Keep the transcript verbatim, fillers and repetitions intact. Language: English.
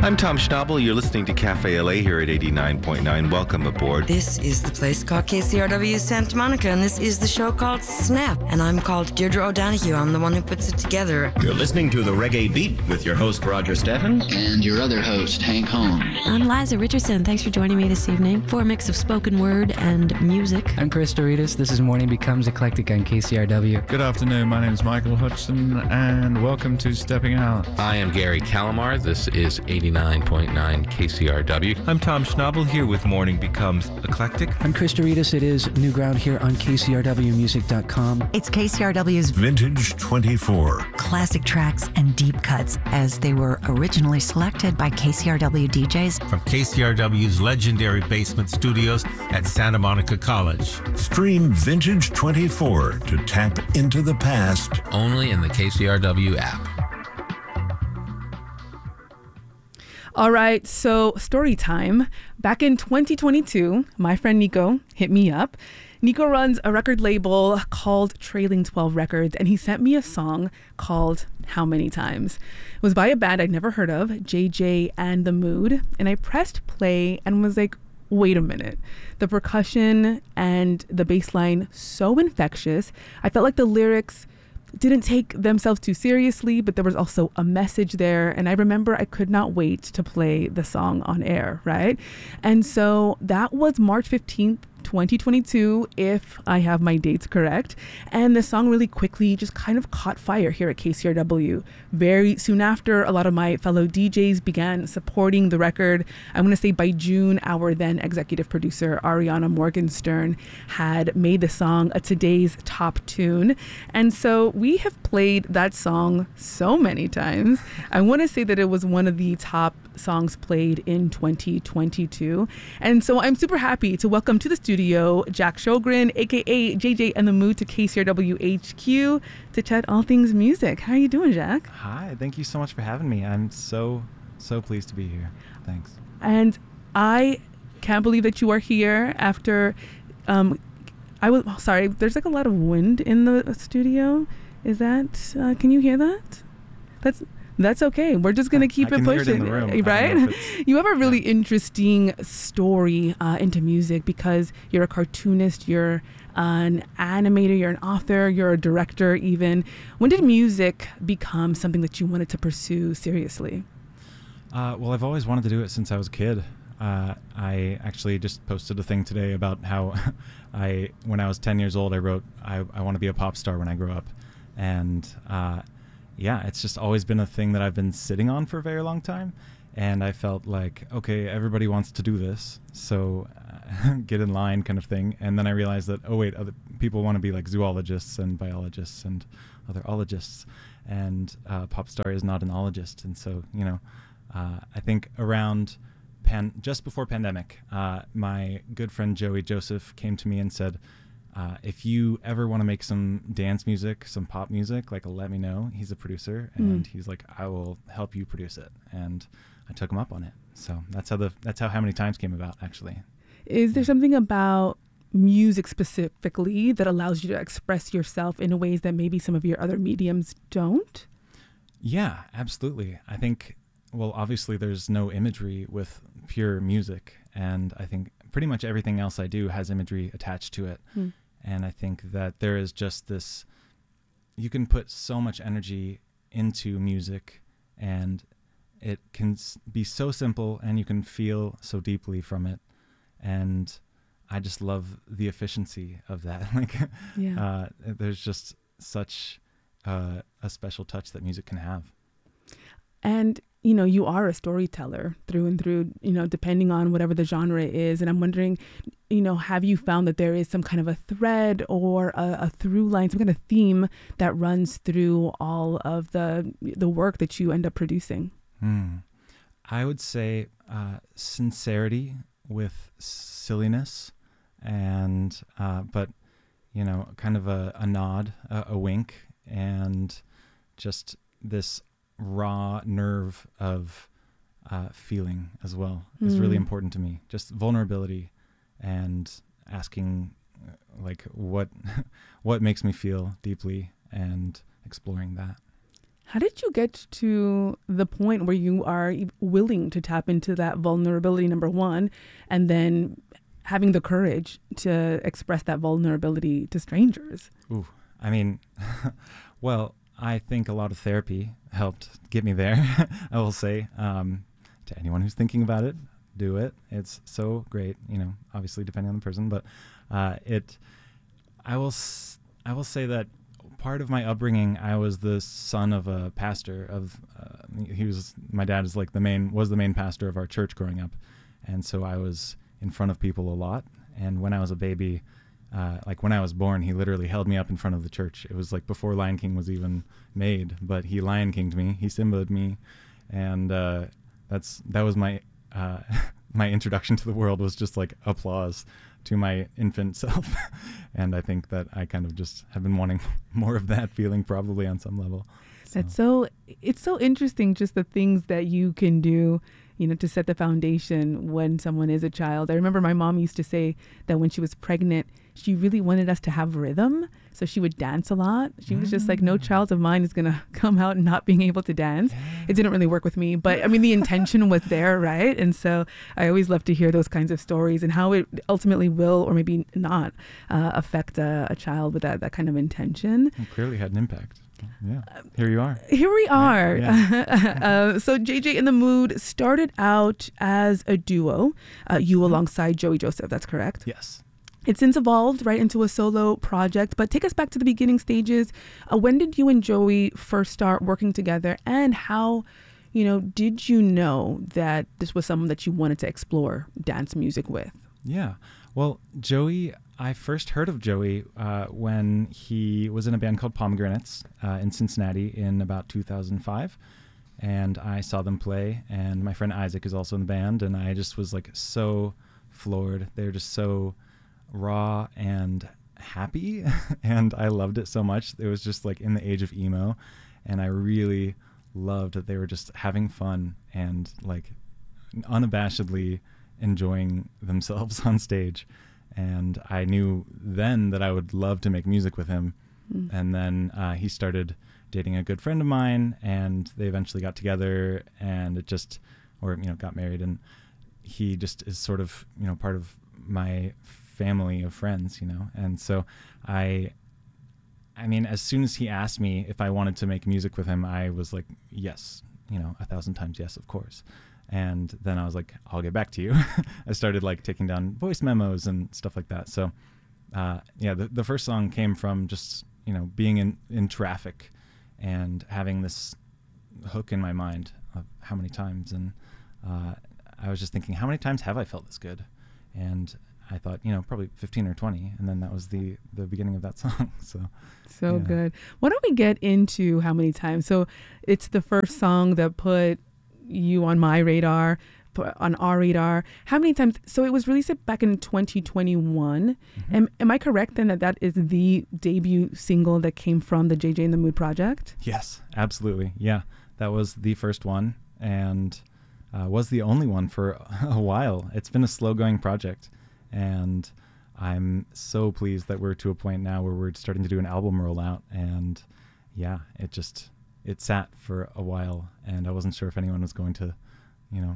I'm Tom Schnabel. You're listening to Cafe L A here at eighty-nine point nine. Welcome aboard. This is the place called K C R W Santa Monica, and this is the show called Snap. And I'm called Deirdre O'Donoghue. I'm the one who puts it together. You're listening to The Reggae Beat with your host, Roger Steffens. And your other host, Hank Holmes. I'm Liza Richardson. Thanks for joining me this evening for a mix of spoken word and music. I'm Chris Doritas. This is Morning Becomes Eclectic on K C R W. Good afternoon. My name is Michael Hudson, and welcome to Stepping Out. I am Gary Calamar. This is eighty-nine point nine K C R W. I'm Tom Schnabel here with Morning Becomes Eclectic. I'm Chris Doritas. It is New Ground here on K C R W music dot com. It's K C R W's Vintage twenty-four. Classic tracks and deep cuts as they were originally selected by K C R W D Js. From K C R W's legendary basement studios at Santa Monica College. Stream Vintage twenty-four to tap into the past. Only in the K C R W app. All right, so story time. Back in twenty twenty-two, my friend Nico hit me up. Nico runs a record label called Trailing twelve Records, and he sent me a song called How Many Times. It was by a band I'd never heard of, J J and the Mood, and I pressed play and was like, wait a minute. The percussion and the bass line, so infectious. I felt like the lyrics didn't take themselves too seriously, but there was also a message there. And I remember I could not wait to play the song on air, right? And so that was March fifteenth, twenty twenty-two, if I have my dates correct. And the song really quickly just kind of caught fire here at K C R W. Very soon after, a lot of my fellow D Js began supporting the record. I want to say by June, our then executive producer, Ariana Morgenstern, had made the song a today's top tune. And so we have played that song so many times. I want to say that it was one of the top songs played in twenty twenty-two. And so I'm super happy to welcome to the studio Jack Sjogren, aka J J and the Mood, to K C R W H Q to chat all things music. How are you doing, Jack? Hi, thank you so much for having me. I'm so, so pleased to be here. Thanks. And I can't believe that you are here after, um, I was, oh, sorry, there's like a lot of wind in the studio. Is that, uh, can you hear that? That's, That's okay. We're just going to keep I it can pushing, hear it in the room. right? You have a really yeah. interesting story uh, into music because you're a cartoonist, you're an animator, you're an author, you're a director even. When did music become something that you wanted to pursue seriously? Uh, well, I've always wanted to do it since I was a kid. Uh, I actually just posted a thing today about how I, when I was ten years old, I wrote, I, I want to be a pop star when I grow up. And uh, yeah, it's just always been a thing that I've been sitting on for a very long time. And I felt like, okay, everybody wants to do this, so uh, get in line kind of thing. And then I realized that, oh, wait, other people want to be like zoologists and biologists and other ologists. And uh, pop star is not an ologist. And so, you know, uh, I think around pan- just before pandemic, uh, my good friend Joey Joseph came to me and said, Uh, if you ever want to make some dance music, some pop music, like let me know. He's a producer, and mm. he's like, I will help you produce it. And I took him up on it. So that's how the that's how How Many Times came about, actually. Is there something about music specifically that allows you to express yourself in ways that maybe some of your other mediums don't? Yeah, absolutely. I think, well, obviously there's no imagery with pure music, and I think pretty much everything else I do has imagery attached to it. Mm. And I think that there is just this, you can put so much energy into music, and it can be so simple, and you can feel so deeply from it. And I just love the efficiency of that. Like, yeah. uh, there's just such uh, a special touch that music can have. And, you know, you are a storyteller through and through, you know, depending on whatever the genre is. And I'm wondering, you know, have you found that there is some kind of a thread or a, a through line, some kind of theme that runs through all of the the work that you end up producing? Hmm. I would say uh, sincerity with silliness, and uh, but, you know, kind of a, a nod, a, a wink, and just this raw nerve of uh, feeling as well mm. is really important to me. Just vulnerability and asking uh, like what what makes me feel deeply and exploring that. How did you get to the point where you are willing to tap into that vulnerability, number one, and then having the courage to express that vulnerability to strangers? Ooh, I mean, well, I think a lot of therapy helped get me there, I will say. Um, to anyone who's thinking about it, do it. It's so great, you know, obviously depending on the person, but uh, it, I will, s- I will say that part of my upbringing, I was the son of a pastor of, uh, he was, my dad is like the main, was the main pastor of our church growing up. And so I was in front of people a lot. And when I was a baby, uh, like when I was born, he literally held me up in front of the church. It was like before Lion King was even made, but he Lion Kinged me, he Simba'd me. And uh, that's, that was my, uh, my introduction to the world, was just like applause to my infant self. And I think that I kind of just have been wanting more of that feeling, probably on some level. So. That's so, it's so interesting, just the things that you can do, you know, to set the foundation when someone is a child. I remember my mom used to say that when she was pregnant, she really wanted us to have rhythm. So she would dance a lot. She was just like, no child of mine is going to come out not being able to dance. Yeah. It didn't really work with me, but I mean, the intention was there, right? And so I always love to hear those kinds of stories and how it ultimately will, or maybe not, uh, affect a, a child with that, that kind of intention. It clearly had an impact. Yeah, here you are. Here we are. Right. Yeah. uh, so J J and the Mood started out as a duo, uh, you alongside Joey Joseph, that's correct? Yes. It's since evolved right into a solo project, but take us back to the beginning stages. Uh, when did you and Joey first start working together, and how, you know, did you know that this was someone that you wanted to explore dance music with? Yeah, well, Joey, I first heard of Joey uh, when he was in a band called Pomegranates uh, in Cincinnati in about two thousand five. And I saw them play, and my friend Isaac is also in the band, and I just was like so floored. They're just so raw and happy, and I loved it so much. It was just like in the age of emo, and I really loved that they were just having fun and like unabashedly enjoying themselves on stage. And I knew then that I would love to make music with him. Mm. And then uh, he started dating a good friend of mine, and they eventually got together, and it just, or, you know, got married. And he just is sort of, you know, part of my family of friends, you know. And so I, I mean, as soon as he asked me if I wanted to make music with him, I was like, yes, you know, a thousand times yes, of course. And then I was like, I'll get back to you. I started like taking down voice memos and stuff like that. So, uh, yeah, the, the first song came from just, you know, being in, in traffic and having this hook in my mind of how many times. And uh, I was just thinking, how many times have I felt this good? And I thought, you know, probably fifteen or twenty. And then that was the, the beginning of that song. So, so yeah. good. Why don't we get into how many times? So it's the first song that put you on my radar, on our radar. How many times? So it was released back in twenty twenty-one. Mm-hmm. Am, am I correct then that that is the debut single that came from the J J and the Mood project? Yes, absolutely. Yeah, that was the first one, and uh, was the only one for a while. It's been a slow-going project, and I'm so pleased that we're to a point now where we're starting to do an album rollout. And yeah, it just, it sat for a while, and I wasn't sure if anyone was going to, you know,